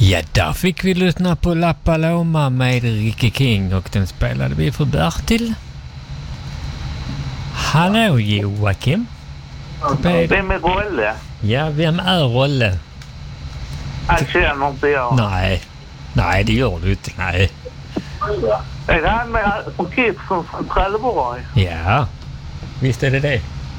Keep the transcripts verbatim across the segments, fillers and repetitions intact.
Ja, där fick vi lyssna på La Paloma med Ricky King och den spelade vi för Bertil. Hallå Joakim. Vem är Rolle? Ja, vem är Rolle? Han känner inte jag. Nej, nej det gör du inte, nej. Är det han med från Kidsen från Trelleborg? Ja, visst är det det.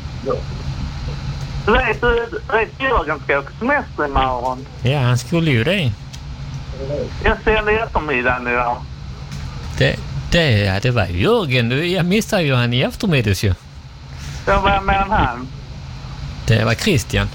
Vet du, vet Jörgen ska åka semester imorgon? Ja, han skulle ju det. Jag ser det i eftermiddag nu då. Det, det, ja, det var Jörgen. Jag missade ju han i eftermiddags ju. Jag var med han. Det var Christian.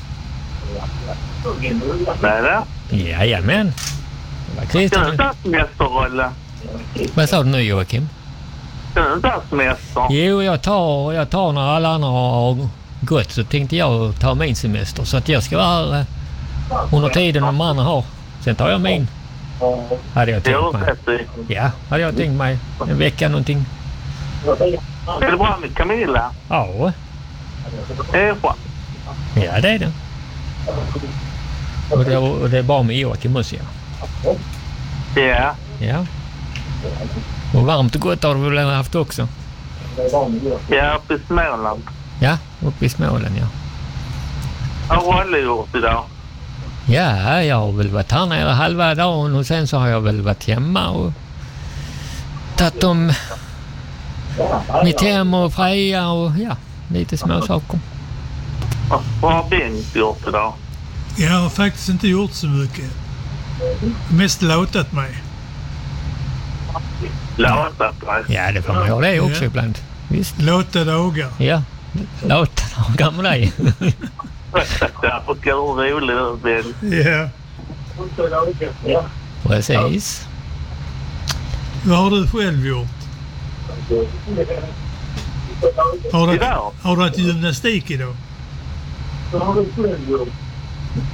Vad är det? Jajamän. Det var Christian. Ska du ta semesterrolle? Vad sa du nu Joakim? Ska du ta semester? Jo, jag tar, jag tar när alla andra har gått så tänkte jag ta min semester. Så att jag ska vara här under tiden de andra har. Sen tar jag min. Hade jag tänkt mig. Ja, hade jag tänkt mig. En vecka någonting. Är det bra med Camilla? Ja. Det är bra. Ja, det är det. Och det, och det är bra med Joakim också, ja. Ja. Ja. Och varmt och gott har du väl haft också? Ja, uppe i Småland. Ja, uppe i Småland, ja. Vad har du gjort idag? Ja, jag har väl varit här nere halva dagen och sen så har jag väl varit hemma och tagit om mitt hem och Freja och ja, lite små saker. Vad har Bengt gjort idag? Jag har faktiskt inte gjort så mycket. Mest låtat mig. Låtat mig? Ja, det får man göra det också ja. ibland. Visst. Låta dagar. Ja, låta dagar med dig. Därför kan du rolig ut, Bengt. Ja. Precis. Vad har du själv gjort? Har du, Idag? har du haft gymnastik idag? Vad har du själv gjort?